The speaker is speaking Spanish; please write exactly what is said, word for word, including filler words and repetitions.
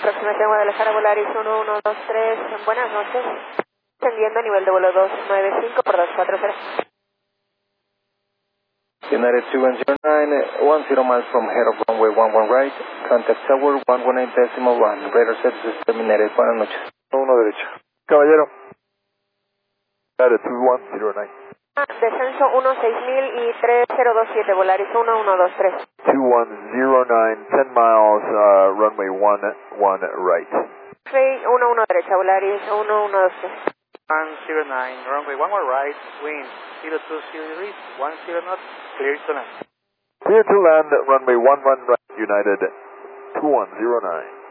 Aproximación Guadalajara, Volaris uno uno dos tres, buenas noches. Descendiendo a nivel de vuelo dos nueve cinco por dos cuatro cero. United two one zero nine, one zero miles from head of runway one one right, contact tower one one eight decimal one, radar services terminated, buenas noches. uno derecha. Caballero. United two one zero nine. Descenso uno seis mil y tres cero dos siete, Volaris uno uno dos tres. two one zero nine, ten miles, uh, runway one one right. uno uno derecha, Volaris uno uno dos tres. one zero nine, runway one one right, wind zero two zero degrees, one zero knots, clear to land. Clear to land, runway one one right, United two one zero nine.